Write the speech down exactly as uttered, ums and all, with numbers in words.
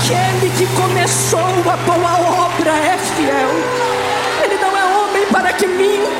Aquele que começou a boa obra é fiel. Ele não é homem para que minta,